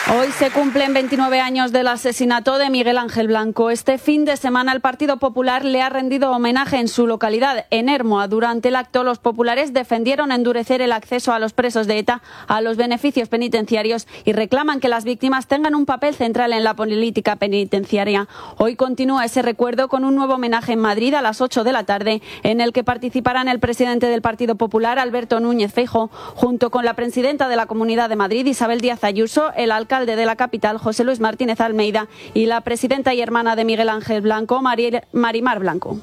Hoy se cumplen 29 años del asesinato de Miguel Ángel Blanco. Este fin de semana el Partido Popular le ha rendido homenaje en su localidad, en Hermoa. Durante el acto, los populares defendieron endurecer el acceso a los presos de ETA a los beneficios penitenciarios y reclaman que las víctimas tengan un papel central en la política penitenciaria. Hoy continúa ese recuerdo con un nuevo homenaje en Madrid a las 8 de la tarde, en el que participarán el presidente del Partido Popular, Alberto Núñez Feijóo, junto con la presidenta de la Comunidad de Madrid, Isabel Díaz Ayuso, el alcalde de la capital, José Luis Martínez Almeida, y la presidenta y hermana de Miguel Ángel Blanco, Marimar Blanco.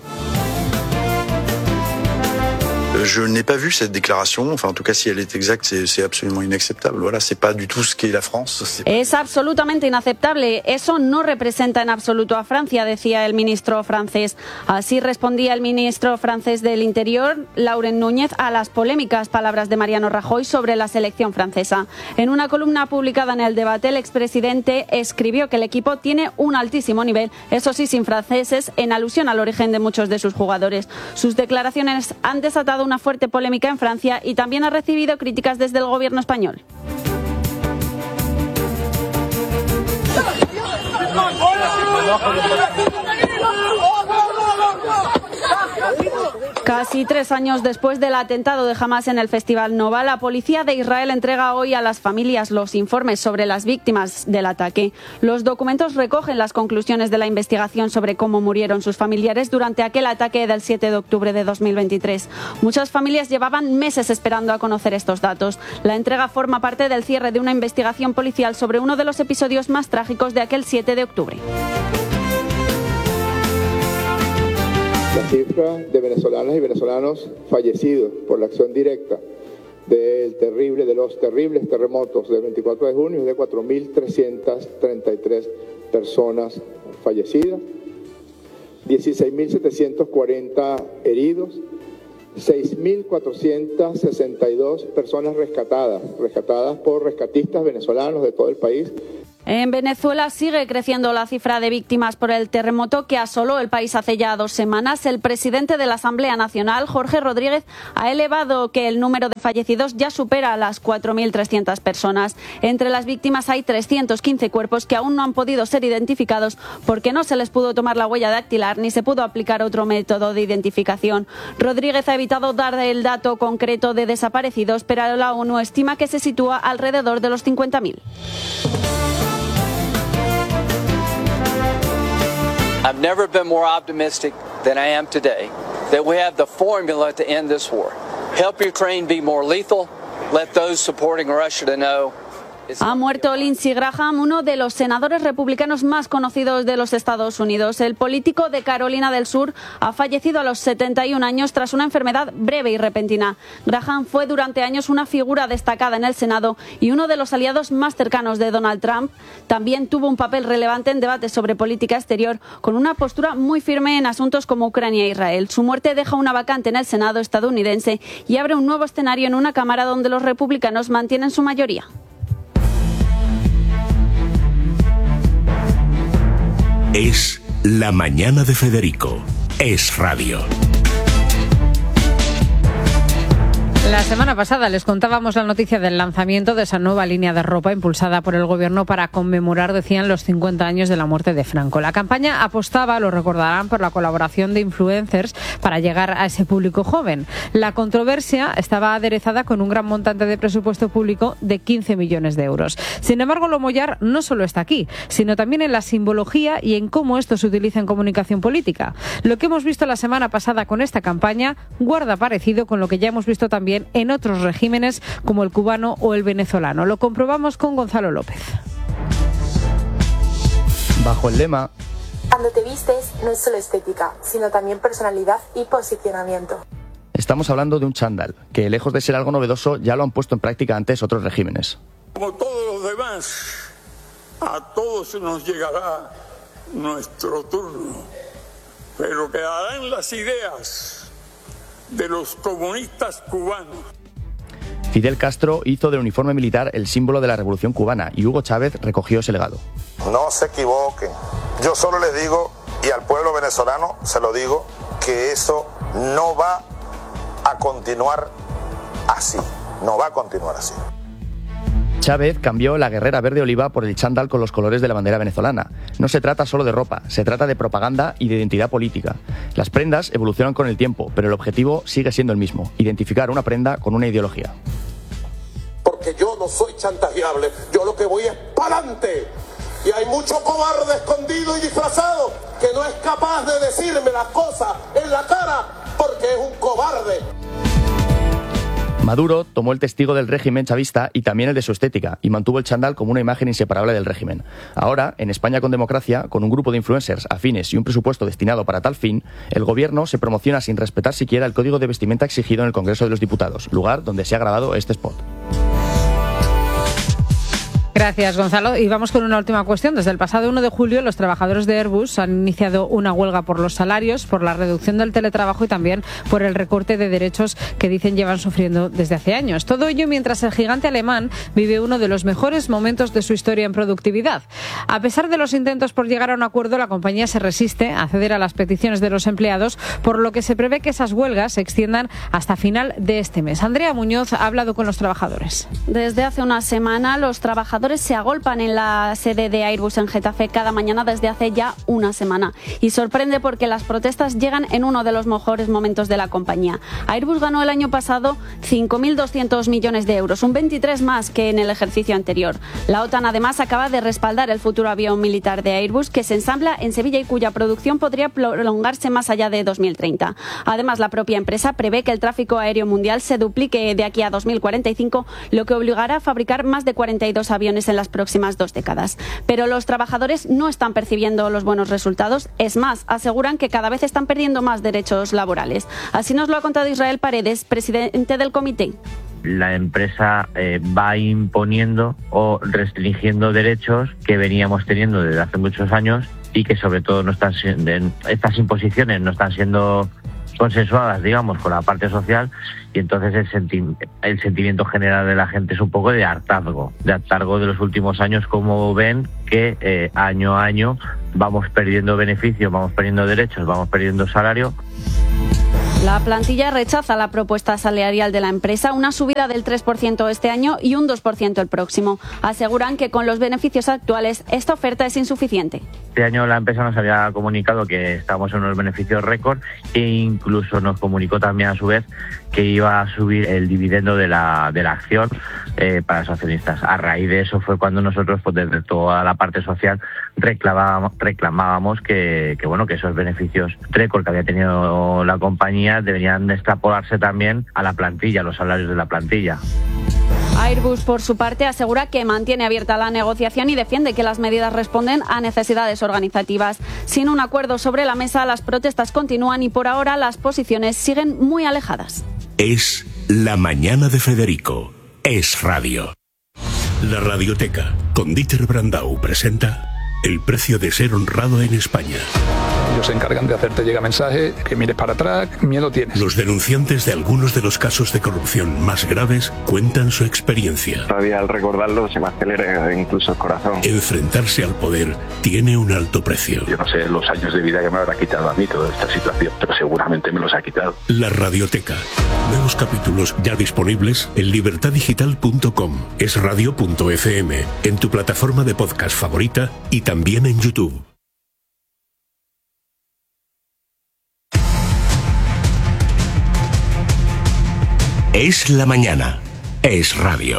Je n'ai pas vu cette déclaration, enfin en tout cas si elle est exacte, c'est absolument inacceptable. Voilà, c'est pas du tout ce qu'est la France. Es absolutamente inaceptable, eso no representa en absoluto a Francia, decía el ministro francés. Así respondía el ministro francés del Interior, Laurent Núñez, a las polémicas palabras de Mariano Rajoy sobre la selección francesa. En una columna publicada en El Debate, el expresidente escribió que el equipo tiene un altísimo nivel, eso sí, sin franceses, en alusión al origen de muchos de sus jugadores. Sus declaraciones han desatado una fuerte polémica en Francia y también ha recibido críticas desde el gobierno español. Casi 3 años después del atentado de Hamás en el Festival Nova, la policía de Israel entrega hoy a las familias los informes sobre las víctimas del ataque. Los documentos recogen las conclusiones de la investigación sobre cómo murieron sus familiares durante aquel ataque del 7 de octubre de 2023. Muchas familias llevaban meses esperando a conocer estos datos. La entrega forma parte del cierre de una investigación policial sobre uno de los episodios más trágicos de aquel 7 de octubre. La cifra de venezolanas y venezolanos fallecidos por la acción directa de los terribles terremotos del 24 de junio es de 4.333 personas fallecidas, 16.740 heridos, 6.462 personas rescatadas por rescatistas venezolanos de todo el país. En Venezuela sigue creciendo la cifra de víctimas por el terremoto que asoló el país hace ya 2 semanas. El presidente de la Asamblea Nacional, Jorge Rodríguez, ha elevado que el número de fallecidos ya supera a las 4.300 personas. Entre las víctimas hay 315 cuerpos que aún no han podido ser identificados porque no se les pudo tomar la huella dactilar ni se pudo aplicar otro método de identificación. Rodríguez ha evitado dar el dato concreto de desaparecidos, pero la ONU estima que se sitúa alrededor de los 50.000. I've never been more optimistic than I am today that we have the formula to end this war. Help Ukraine be more lethal. Let those supporting Russia to know. Ha muerto Lindsey Graham, uno de los senadores republicanos más conocidos de los Estados Unidos. El político de Carolina del Sur ha fallecido a los 71 años tras una enfermedad breve y repentina. Graham fue durante años una figura destacada en el Senado y uno de los aliados más cercanos de Donald Trump. También tuvo un papel relevante en debates sobre política exterior, con una postura muy firme en asuntos como Ucrania e Israel. Su muerte deja una vacante en el Senado estadounidense y abre un nuevo escenario en una Cámara donde los republicanos mantienen su mayoría. Es La Mañana de Federico. Es Radio. La semana pasada les contábamos la noticia del lanzamiento de esa nueva línea de ropa impulsada por el gobierno para conmemorar, decían, los 50 años de la muerte de Franco. La campaña apostaba, lo recordarán, por la colaboración de influencers para llegar a ese público joven. La controversia estaba aderezada con un gran montante de presupuesto público de 15 millones de euros. Sin embargo, lo mollar no solo está aquí, sino también en la simbología y en cómo esto se utiliza en comunicación política. Lo que hemos visto la semana pasada con esta campaña guarda parecido con lo que ya hemos visto también en otros regímenes como el cubano o el venezolano. Lo comprobamos con Gonzalo López. Bajo el lema "Cuando te vistes no es solo estética, sino también personalidad y posicionamiento", estamos hablando de un chándal, que lejos de ser algo novedoso ya lo han puesto en práctica antes otros regímenes. Como todos los demás, a todos nos llegará nuestro turno, pero quedarán las ideas de los comunistas cubanos. Fidel Castro hizo del uniforme militar el símbolo de la Revolución Cubana y Hugo Chávez recogió ese legado. No se equivoquen. Yo solo les digo, y al pueblo venezolano se lo digo, que eso no va a continuar así. No va a continuar así. Chávez cambió la guerrera verde oliva por el chándal con los colores de la bandera venezolana. No se trata solo de ropa, se trata de propaganda y de identidad política. Las prendas evolucionan con el tiempo, pero el objetivo sigue siendo el mismo: identificar una prenda con una ideología. Porque yo no soy chantajeable, yo lo que voy es para adelante. Y hay mucho cobarde escondido y disfrazado que no es capaz de decirme las cosas en la cara porque es un cobarde. Maduro tomó el testigo del régimen chavista y también el de su estética, y mantuvo el chándal como una imagen inseparable del régimen. Ahora, en España con democracia, con un grupo de influencers afines y un presupuesto destinado para tal fin, el gobierno se promociona sin respetar siquiera el código de vestimenta exigido en el Congreso de los Diputados, lugar donde se ha grabado este spot. Gracias, Gonzalo. Y vamos con una última cuestión. Desde el pasado 1 de julio, los trabajadores de Airbus han iniciado una huelga por los salarios, por la reducción del teletrabajo y también por el recorte de derechos que dicen llevan sufriendo desde hace años. Todo ello mientras el gigante alemán vive uno de los mejores momentos de su historia en productividad. A pesar de los intentos por llegar a un acuerdo, la compañía se resiste a ceder a las peticiones de los empleados, por lo que se prevé que esas huelgas se extiendan hasta final de este mes. Andrea Muñoz ha hablado con los trabajadores. Desde hace una semana, los trabajadores se agolpan en la sede de Airbus en Getafe cada mañana desde hace ya una semana. Y sorprende porque las protestas llegan en uno de los mejores momentos de la compañía. Airbus ganó el año pasado 5.200 millones de euros, un 23 más que en el ejercicio anterior. La OTAN además acaba de respaldar el futuro avión militar de Airbus, que se ensambla en Sevilla y cuya producción podría prolongarse más allá de 2030. Además, la propia empresa prevé que el tráfico aéreo mundial se duplique de aquí a 2045, lo que obligará a fabricar más de 42 aviones en las próximas 2 décadas. Pero los trabajadores no están percibiendo los buenos resultados. Es más, aseguran que cada vez están perdiendo más derechos laborales. Así nos lo ha contado Israel Paredes, presidente del comité. La empresa va imponiendo o restringiendo derechos que veníamos teniendo desde hace muchos años y que sobre todo no están siendo, estas imposiciones no están siendo consensuadas, digamos, con la parte social, y entonces el sentimiento general de la gente es un poco de hartazgo de los últimos años, como ven que año a año vamos perdiendo beneficios, vamos perdiendo derechos, vamos perdiendo salario. La plantilla rechaza la propuesta salarial de la empresa, una subida del 3% este año y un 2% el próximo. Aseguran que con los beneficios actuales esta oferta es insuficiente. Este año la empresa nos había comunicado que estábamos en unos beneficios récord e incluso nos comunicó también a su vez que iba a subir el dividendo de la acción para los accionistas. A raíz de eso fue cuando nosotros, pues desde toda la parte social, reclamábamos que esos beneficios récord que había tenido la compañía deberían extrapolarse también a la plantilla, a los salarios de la plantilla. Airbus, por su parte, asegura que mantiene abierta la negociación y defiende que las medidas responden a necesidades organizativas. Sin un acuerdo sobre la mesa, las protestas continúan y por ahora las posiciones siguen muy alejadas. Es La Mañana de Federico. Es Radio. La Radioteca, con Dieter Brandau, presenta El precio de ser honrado en España. Ellos se encargan de hacerte llegar mensaje, que mires para atrás, miedo tienes. Los denunciantes de algunos de los casos de corrupción más graves cuentan su experiencia. Todavía al recordarlo se me acelera incluso el corazón. Enfrentarse al poder tiene un alto precio. Yo no sé los años de vida que me habrá quitado a mí toda esta situación, pero seguramente me los ha quitado. La Radioteca. Nuevos capítulos ya disponibles en libertadigital.com, esradio.fm, en tu plataforma de podcast favorita y también en YouTube. Es la mañana. Es radio.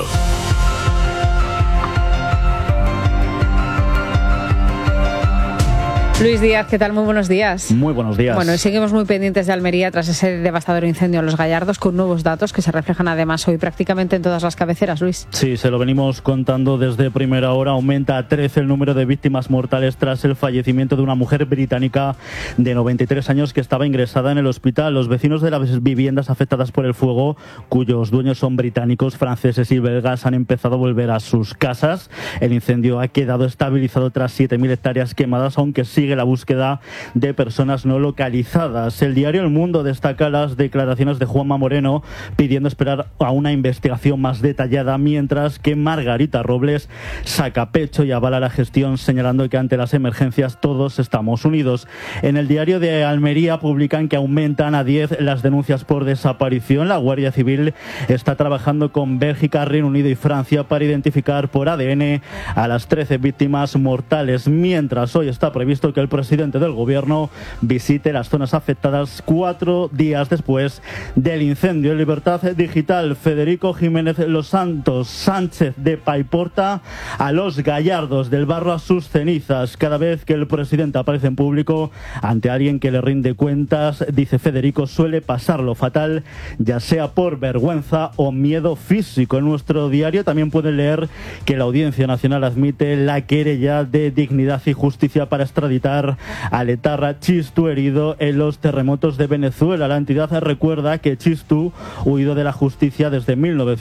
Luis Díaz, ¿qué tal? Muy buenos días. Muy buenos días. Bueno, y seguimos muy pendientes de Almería tras ese devastador incendio en Los Gallardos, con nuevos datos que se reflejan además hoy prácticamente en todas las cabeceras, Luis. Sí, se lo venimos contando desde primera hora. Aumenta a 13 el número de víctimas mortales tras el fallecimiento de una mujer británica de 93 años que estaba ingresada en el hospital. Los vecinos de las viviendas afectadas por el fuego, cuyos dueños son británicos, franceses y belgas, han empezado a volver a sus casas. El incendio ha quedado estabilizado tras 7.000 hectáreas quemadas, aunque sí sigue la búsqueda de personas no localizadas. El diario El Mundo destaca las declaraciones de Juanma Moreno pidiendo esperar a una investigación más detallada, mientras que Margarita Robles saca pecho y avala la gestión, señalando que ante las emergencias todos estamos unidos. En el diario de Almería publican que aumentan a 10 las denuncias por desaparición. La Guardia Civil está trabajando con Bélgica, Reino Unido y Francia para identificar por ADN a las 13 víctimas mortales, mientras hoy está previsto que el presidente del gobierno visite las zonas afectadas 4 días después del incendio. En Libertad Digital, Federico Jiménez Los Santos Sánchez de Paiporta a los gallardos del barro a sus cenizas. Cada vez que el presidente aparece en público ante alguien que le rinde cuentas, dice Federico, suele pasarlo fatal, ya sea por vergüenza o miedo físico. En nuestro diario también pueden leer que la Audiencia Nacional admite la querella de Dignidad y Justicia para extraditar al etarra Txistu, herido en los terremotos de Venezuela. La entidad recuerda que Txistu, huido de la justicia desde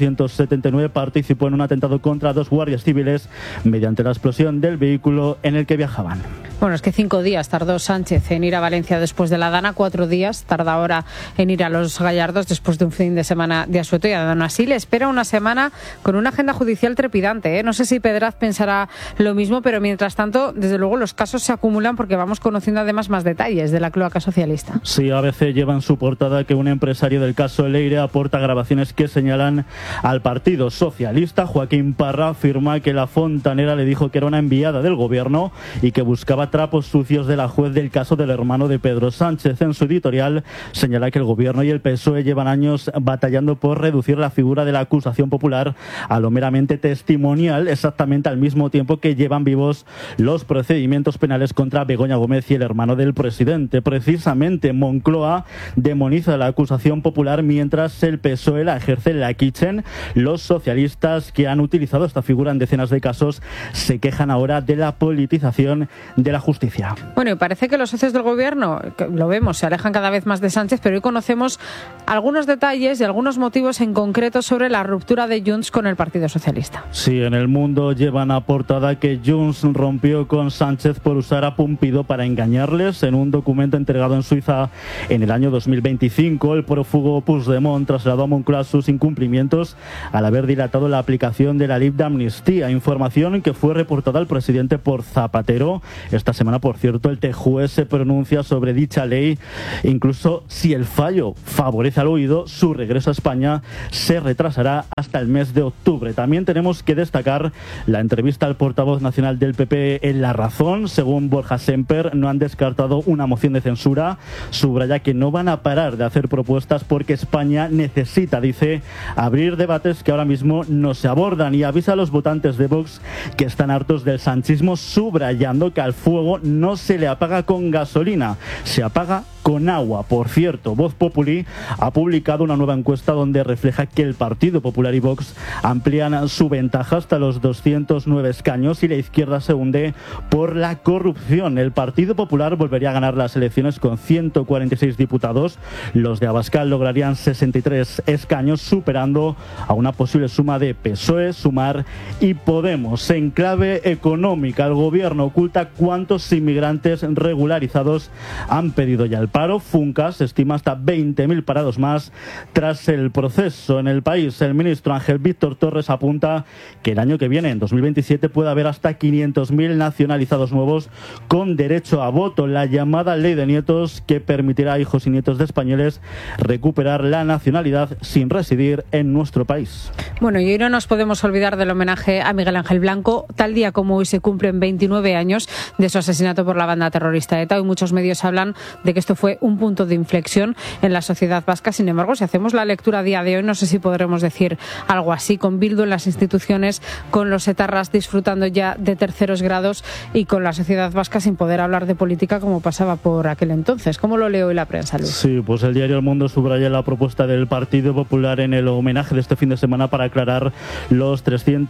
1979, participó en un atentado contra 2 guardias civiles mediante la explosión del vehículo en el que viajaban. Bueno, es que 5 días tardó Sánchez en ir a Valencia después de la Dana, 4 días tarda ahora en ir a los Gallardos después de un fin de semana de asueto, y aún así le espera una semana con una agenda judicial trepidante, ¿eh? No sé si Pedraz pensará lo mismo, pero mientras tanto, desde luego los casos se acumulan porque vamos conociendo además más detalles de la cloaca socialista. Sí, ABC lleva en su portada que un empresario del caso Leire aporta grabaciones que señalan al Partido Socialista. Joaquín Parra afirma que la fontanera le dijo que era una enviada del gobierno y que buscaba trapos sucios de la juez del caso del hermano de Pedro Sánchez. En su editorial señala que el gobierno y el PSOE llevan años batallando por reducir la figura de la acusación popular a lo meramente testimonial, exactamente al mismo tiempo que llevan vivos los procedimientos penales contra Begoña Gómez y el hermano del presidente. Precisamente Moncloa demoniza la acusación popular mientras el PSOE la ejerce en la Kitchen. Los socialistas, que han utilizado esta figura en decenas de casos, se quejan ahora de la politización de la justicia. Bueno, y parece que los socios del gobierno, lo vemos, se alejan cada vez más de Sánchez, pero hoy conocemos algunos detalles y algunos motivos en concreto sobre la ruptura de Junts con el Partido Socialista. Sí, en El Mundo llevan a portada que Junts rompió con Sánchez por usar a Pumpido para engañarles. En un documento entregado en Suiza en el año 2025, el prófugo Puigdemont trasladó a Moncloa sus incumplimientos al haber dilatado la aplicación de la ley de amnistía, información que fue reportada al presidente por Zapatero. Esta semana, por cierto, el TJUE se pronuncia sobre dicha ley. Incluso si el fallo favorece al huido, su regreso a España se retrasará hasta el mes de octubre. También tenemos que destacar la entrevista al portavoz nacional del PP en La Razón. Según Borja Semper, no han descartado una moción de censura. Subraya que no van a parar de hacer propuestas porque España necesita, dice, abrir debates que ahora mismo no se abordan, y avisa a los votantes de Vox que están hartos del sanchismo, subrayando que al fuego no se le apaga con gasolina, se apaga con agua. Por cierto, Voz Populi ha publicado una nueva encuesta donde refleja que el Partido Popular y Vox amplían su ventaja hasta los 209 escaños y la izquierda se hunde por la corrupción. El Partido Popular volvería a ganar las elecciones con 146 diputados. Los de Abascal lograrían 63 escaños, superando a una posible suma de PSOE, Sumar y Podemos. En clave económica, el gobierno oculta cuántos inmigrantes regularizados han pedido ya el paro. Funcas estima hasta 20.000 parados más tras el proceso. En El País, el ministro Ángel Víctor Torres apunta que el año que viene, en 2027, puede haber hasta 500.000 nacionalizados nuevos con derecho a voto. La llamada ley de nietos, que permitirá a hijos y nietos de españoles recuperar la nacionalidad sin residir en nuestro país. Bueno, y hoy no nos podemos olvidar del homenaje a Miguel Ángel Blanco. Tal día como hoy se cumplen 29 años de su asesinato por la banda terrorista ETA. Hoy muchos medios hablan de que esto fue un punto de inflexión en la sociedad vasca. Sin embargo, si hacemos la lectura a día de hoy, no sé si podremos decir algo así, con Bildu en las instituciones, con los etarras disfrutando ya de terceros grados y con la sociedad vasca sin poder hablar de política como pasaba por aquel entonces. ¿Cómo lo leo hoy la prensa, Luis? Sí, pues el diario El Mundo subraya la propuesta del Partido Popular en el homenaje de este fin de semana para aclarar los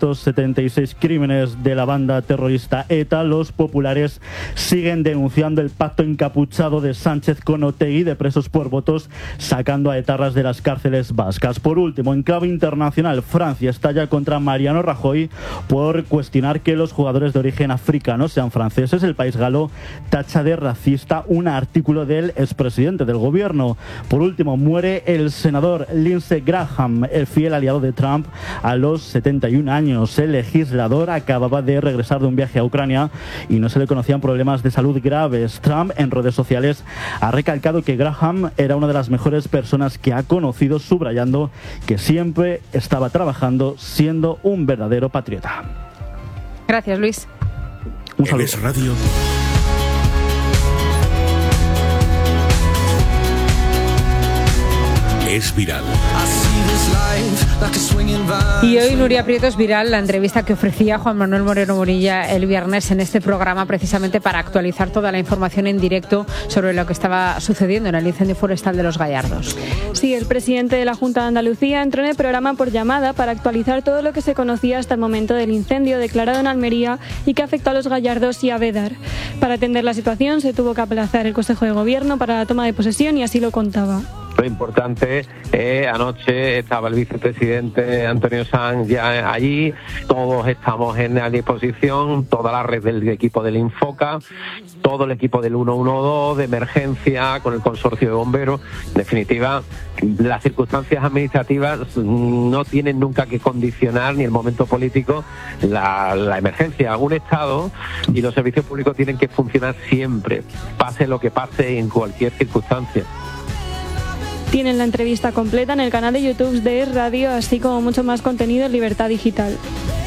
376 crímenes de la banda terrorista ETA. Los populares siguen denunciando el pacto encapuchado de Sánchez con Otegi de presos por votos, sacando a etarras de las cárceles vascas. Por último, en clave internacional, Francia estalla contra Mariano Rajoy por cuestionar que los jugadores de origen africano sean franceses. El país galo tacha de racista un artículo del expresidente del gobierno. Por último, muere el senador Lindsey Graham, el fiel aliado de Trump, a los 71 años. El legislador acababa de regresar de un viaje a Ucrania y no se le conocían problemas de salud graves. Trump en redes sociales ha recalcado que Graham era una de las mejores personas que ha conocido, subrayando que siempre estaba trabajando siendo un verdadero patriota. Gracias, Luis. Un saludo. Es Radio. Es viral. Y hoy Nuria Prieto es viral la entrevista que ofrecía Juan Manuel Moreno Morilla el viernes en este programa, precisamente para actualizar toda la información en directo sobre lo que estaba sucediendo en el incendio forestal de Los Gallardos. Sí, el presidente de la Junta de Andalucía entró en el programa por llamada para actualizar todo lo que se conocía hasta el momento del incendio declarado en Almería y que afectó a Los Gallardos y a Bédar. Para atender la situación se tuvo que aplazar el Consejo de Gobierno para la toma de posesión y así lo contaba. Lo importante, anoche estaba el vicepresidente Antonio Sanz ya allí, todos estamos en la disposición, toda la red del equipo del Infoca, todo el equipo del 112 de emergencia con el consorcio de bomberos. En definitiva, las circunstancias administrativas no tienen nunca que condicionar ni el momento político la emergencia. Un Estado y los servicios públicos tienen que funcionar siempre, pase lo que pase en cualquier circunstancia. Tienen la entrevista completa en el canal de YouTube de Es Radio, así como mucho más contenido en Libertad Digital.